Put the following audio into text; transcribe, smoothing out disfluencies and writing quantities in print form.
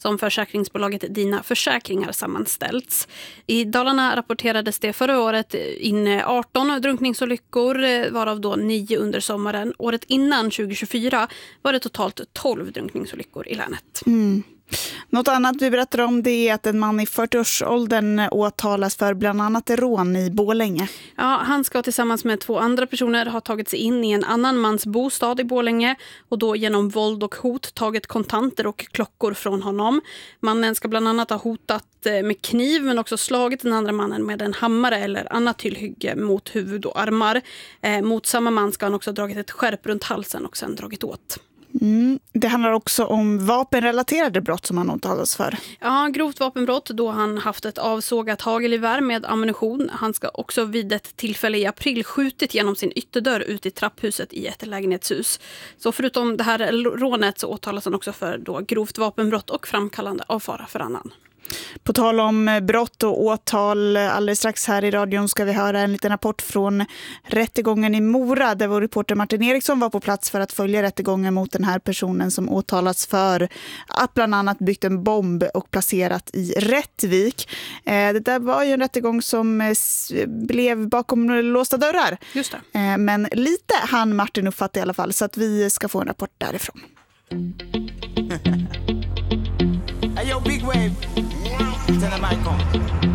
som försäkringsbolaget Dina Försäkringar sammanställts. I Dalarna rapporterades det förra året in 18 drunkningsolyckor, varav då 9 under sommaren. Året innan 2024 var det totalt 12 drunkningsolyckor i länet. Något annat vi berättar om det är att en man i 40-årsåldern åtalas för bland annat rån i Borlänge. Ja, han ska tillsammans med 2 andra personer ha tagit sig in i en annan mans bostad i Borlänge och då genom våld och hot tagit kontanter och klockor från honom. Mannen ska bland annat ha hotat med kniv men också slagit den andra mannen med en hammare eller annat tillhygge mot huvud och armar. Mot samma man ska han också ha dragit ett skärp runt halsen och sen dragit åt. Det handlar också om vapenrelaterade brott som han åtalas för. Ja, grovt vapenbrott då han haft ett avsågat hagelgevär med ammunition. Han ska också vid ett tillfälle i april skjutit genom sin ytterdörr ut i trapphuset i ett lägenhetshus. Så förutom det här rånet så åtalas han också för då grovt vapenbrott och framkallande av fara för annan. På tal om brott och åtal, alldeles strax här i radion ska vi höra en liten rapport från rättegången i Mora där vår reporter Martin Eriksson var på plats för att följa rättegången mot den här personen som åtalas för att bland annat byggt en bomb och placerat i Rättvik. Det där var ju en rättegång som blev bakom låsta dörrar. Just det. Men lite hann Martin uppfatta i alla fall så att vi ska få en rapport därifrån. Hey, yo, big wave. Tell them I come.